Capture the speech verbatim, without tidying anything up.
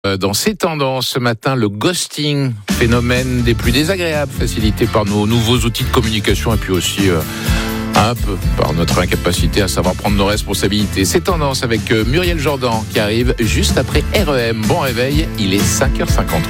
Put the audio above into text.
Dans ces tendances, ce matin, le ghosting, phénomène des plus désagréables, facilité par nos nouveaux outils de communication et puis aussi euh, un peu par notre incapacité à savoir prendre nos responsabilités. Ces tendances avec Muriel Jordan qui arrive juste après R E M. Bon réveil, il est cinq heures cinquante-trois.